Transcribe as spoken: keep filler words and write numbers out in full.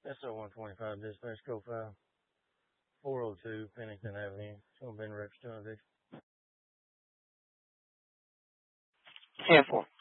S O one twenty-five dispatch code five, four oh two Pennington Avenue. It's going to be in reference to an eviction. ten four.